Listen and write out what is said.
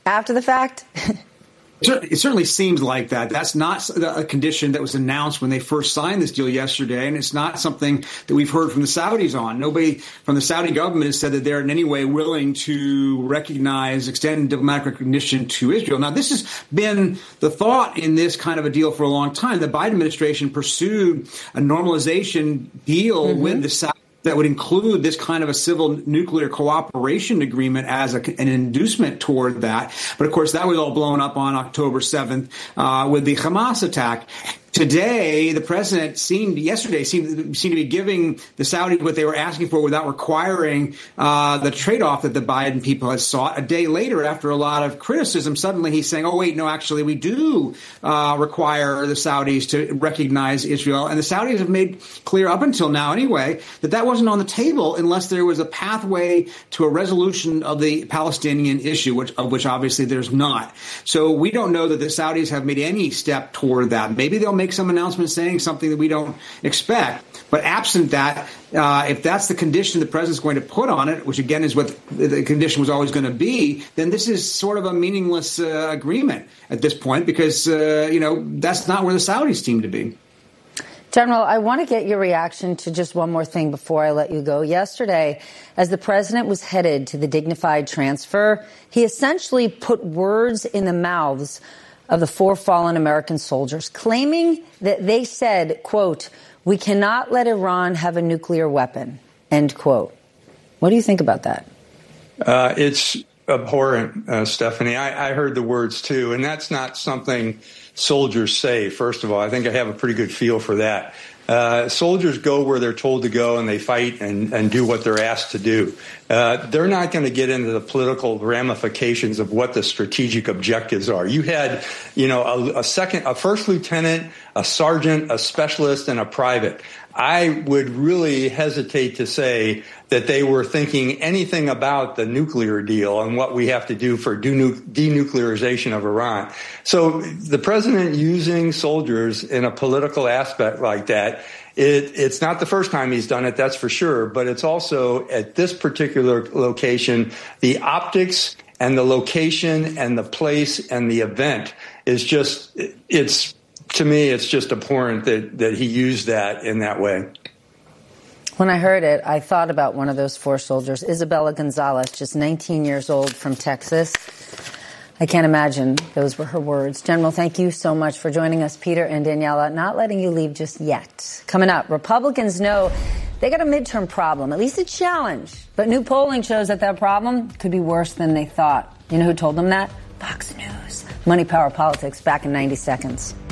after the fact? It certainly seems like that. That's not a condition that was announced when they first signed this deal yesterday, and it's not something that we've heard from the Saudis on. Nobody from the Saudi government has said that they're in any way willing to extend diplomatic recognition to Israel. Now, this has been the thought in this kind of a deal for a long time. The Biden administration pursued a normalization deal with the Saudis that would include this kind of a civil nuclear cooperation agreement as an inducement toward that. But of course, that was all blown up on October 7th with the Hamas attack. Today, the president seemed to be giving the Saudis what they were asking for without requiring the trade-off that the Biden people had sought. A day later, after a lot of criticism, suddenly he's saying, oh, wait, no, actually, we do require the Saudis to recognize Israel. And the Saudis have made clear up until now, anyway, that wasn't on the table unless there was a pathway to a resolution of the Palestinian issue, of which obviously there's not. So we don't know that the Saudis have made any step toward that. Maybe they'll make some announcement saying something that we don't expect. But absent that, if that's the condition the president's going to put on it, which again is what the condition was always going to be, then this is sort of a meaningless agreement at this point because, that's not where the Saudis seem to be. General, I want to get your reaction to just one more thing before I let you go. Yesterday, as the president was headed to the dignified transfer, he essentially put words in the mouths of the 4 fallen American soldiers, claiming that they said, quote, "We cannot let Iran have a nuclear weapon," end quote. What do you think about that? It's abhorrent, Stephanie. I heard the words, too, and that's not something soldiers say, first of all. I think I have a pretty good feel for that. Soldiers go where they're told to go, and they fight and do what they're asked to do. They're not going to get into the political ramifications of what the strategic objectives are. You had, a first lieutenant, a sergeant, a specialist, and a private. I would really hesitate to say that they were thinking anything about the nuclear deal and what we have to do for denuclearization of Iran. So the president using soldiers in a political aspect like that, it's not the first time he's done it, that's for sure. But it's also at this particular location, the optics and the location and the place and the event is just, to me, it's just abhorrent that he used that in that way. When I heard it, I thought about one of those 4 soldiers, Isabella Gonzalez, just 19 years old from Texas. I can't imagine those were her words. General, thank you so much for joining us. Peter and Daniela, not letting you leave just yet. Coming up, Republicans know they got a midterm problem, at least a challenge. But new polling shows that problem could be worse than they thought. You know who told them that? Fox News. Money, Power, Politics, back in 90 seconds.